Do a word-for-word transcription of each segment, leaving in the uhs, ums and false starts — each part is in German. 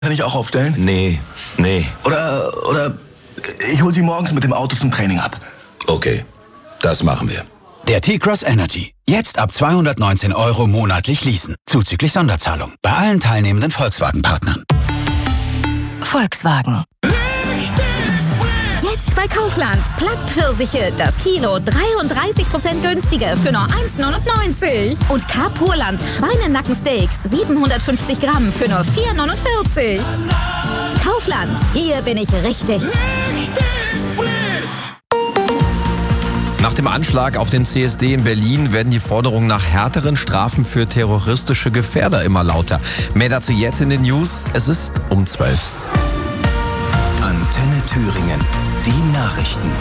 Kann ich auch aufstellen? Nee, nee. Oder, oder ich hol sie morgens mit dem Auto zum Training ab. Okay, das machen wir. Der T-Cross Energy. Jetzt ab zweihundertneunzehn Euro monatlich leasen. Zuzüglich Sonderzahlung. Bei allen teilnehmenden Volkswagen-Partnern. Volkswagen. Jetzt bei Kaufland. Plattpfirsiche, das Kilo dreiunddreißig Prozent günstiger für nur eins neunundneunzig. Und Carpurland Schweinenackensteaks siebenhundertfünfzig Gramm für nur vier neunundvierzig. Kaufland, hier bin ich richtig. Nach dem Anschlag auf den C S D in Berlin werden die Forderungen nach härteren Strafen für terroristische Gefährder immer lauter. Mehr dazu jetzt in den News. Es ist um zwölf. Antenne Thüringen. Die Nachrichten.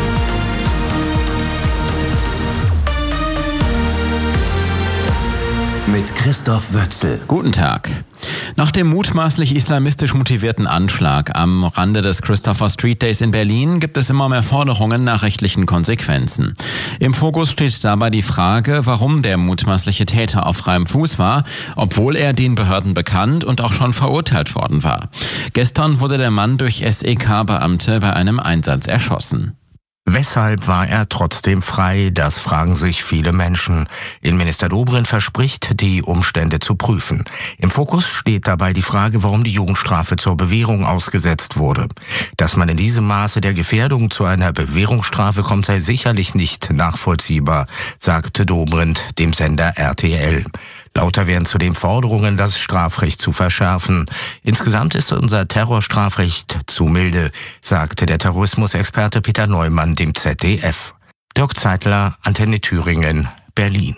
Mit Christoph Wötzel. Guten Tag. Nach dem mutmaßlich islamistisch motivierten Anschlag am Rande des Christopher Street Days in Berlin gibt es immer mehr Forderungen nach rechtlichen Konsequenzen. Im Fokus steht dabei die Frage, warum der mutmaßliche Täter auf freiem Fuß war, obwohl er den Behörden bekannt und auch schon verurteilt worden war. Gestern wurde der Mann durch S E K-Beamte bei einem Einsatz erschossen. Weshalb war er trotzdem frei? Das fragen sich viele Menschen. Innenminister Dobrindt verspricht, die Umstände zu prüfen. Im Fokus steht dabei die Frage, warum die Jugendstrafe zur Bewährung ausgesetzt wurde. Dass man in diesem Maße der Gefährdung zu einer Bewährungsstrafe kommt, sei sicherlich nicht nachvollziehbar, sagte Dobrindt dem Sender R T L. Lauter werden zudem Forderungen, das Strafrecht zu verschärfen. Insgesamt ist unser Terrorstrafrecht zu milde, sagte der Terrorismusexperte Peter Neumann dem Z D F. Dirk Zeitler, Antenne Thüringen, Berlin.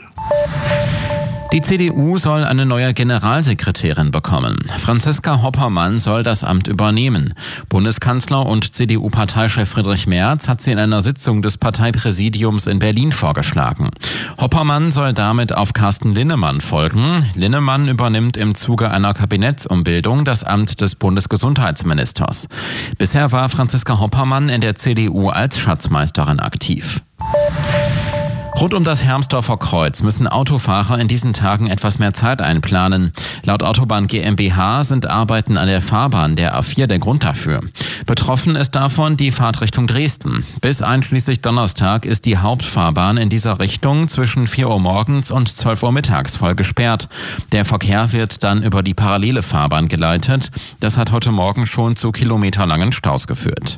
Die C D U soll eine neue Generalsekretärin bekommen. Franziska Hoppermann soll das Amt übernehmen. Bundeskanzler und C D U-Parteichef Friedrich Merz hat sie in einer Sitzung des Parteipräsidiums in Berlin vorgeschlagen. Hoppermann soll damit auf Carsten Linnemann folgen. Linnemann übernimmt im Zuge einer Kabinettsumbildung das Amt des Bundesgesundheitsministers. Bisher war Franziska Hoppermann in der C D U als Schatzmeisterin aktiv. Rund um das Hermsdorfer Kreuz müssen Autofahrer in diesen Tagen etwas mehr Zeit einplanen. Laut Autobahn GmbH sind Arbeiten an der Fahrbahn der A vier der Grund dafür. Betroffen ist davon die Fahrt Richtung Dresden. Bis einschließlich Donnerstag ist die Hauptfahrbahn in dieser Richtung zwischen vier Uhr morgens und zwölf Uhr mittags voll gesperrt. Der Verkehr wird dann über die parallele Fahrbahn geleitet. Das hat heute Morgen schon zu kilometerlangen Staus geführt.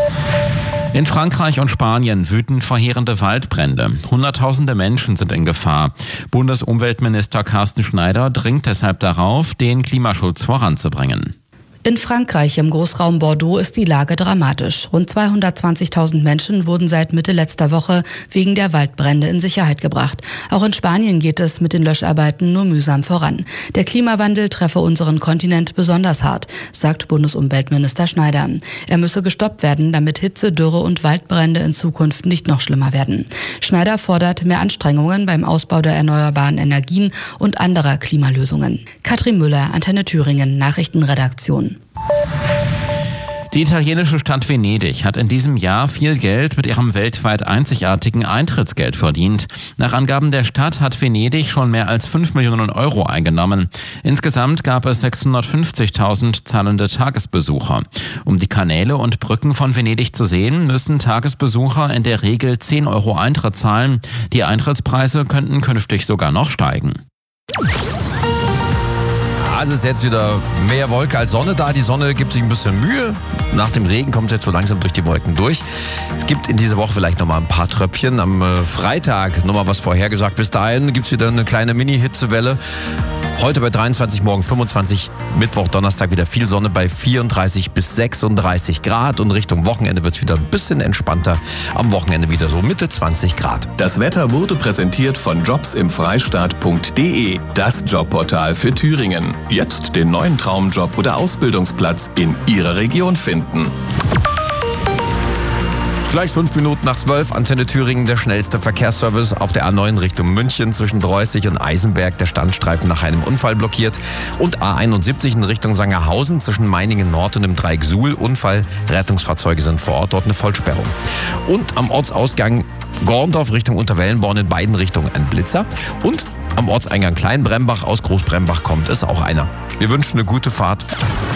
In Frankreich und Spanien wüten verheerende Waldbrände. Hunderttausende Menschen sind in Gefahr. Bundesumweltminister Carsten Schneider dringt deshalb darauf, den Klimaschutz voranzubringen. In Frankreich im Großraum Bordeaux ist die Lage dramatisch. Rund zweihundertzwanzigtausend Menschen wurden seit Mitte letzter Woche wegen der Waldbrände in Sicherheit gebracht. Auch in Spanien geht es mit den Löscharbeiten nur mühsam voran. Der Klimawandel treffe unseren Kontinent besonders hart, sagt Bundesumweltminister Schneider. Er müsse gestoppt werden, damit Hitze, Dürre und Waldbrände in Zukunft nicht noch schlimmer werden. Schneider fordert mehr Anstrengungen beim Ausbau der erneuerbaren Energien und anderer Klimalösungen. Katrin Müller, Antenne Thüringen, Nachrichtenredaktion. Die italienische Stadt Venedig hat in diesem Jahr viel Geld mit ihrem weltweit einzigartigen Eintrittsgeld verdient. Nach Angaben der Stadt hat Venedig schon mehr als fünf Millionen Euro eingenommen. Insgesamt gab es sechshundertfünfzigtausend zahlende Tagesbesucher. Um die Kanäle und Brücken von Venedig zu sehen, müssen Tagesbesucher in der Regel zehn Euro Eintritt zahlen. Die Eintrittspreise könnten künftig sogar noch steigen. Es ist jetzt wieder mehr Wolke als Sonne da. Die Sonne gibt sich ein bisschen Mühe. Nach dem Regen kommt es jetzt so langsam durch die Wolken durch. Es gibt in dieser Woche vielleicht noch mal ein paar Tröpfchen. Am äh, Freitag noch mal was vorhergesagt. Bis dahin gibt es wieder eine kleine Mini-Hitzewelle. Heute bei dreiundzwanzig, morgen fünfundzwanzig, Mittwoch, Donnerstag wieder viel Sonne bei vierunddreißig bis sechsunddreißig Grad. Und Richtung Wochenende wird es wieder ein bisschen entspannter. Am Wochenende wieder so Mitte zwanzig Grad. Das Wetter wurde präsentiert von jobs im freistaat punkt de, das Jobportal für Thüringen. Jetzt den neuen Traumjob oder Ausbildungsplatz in Ihrer Region finden. Gleich fünf Minuten nach zwölf, Antenne Thüringen, der schnellste Verkehrsservice auf der A neun Richtung München zwischen Dreußig und Eisenberg. Der Standstreifen nach einem Unfall blockiert. Und A einundsiebzig in Richtung Sangerhausen zwischen Meiningen Nord und dem Dreieck Suhl. Unfall, Rettungsfahrzeuge sind vor Ort, dort eine Vollsperrung. Und am Ortsausgang Gorndorf Richtung Unterwellenborn in beiden Richtungen ein Blitzer. Und am Ortseingang Kleinbrembach aus Großbrembach kommt es auch einer. Wir wünschen eine gute Fahrt.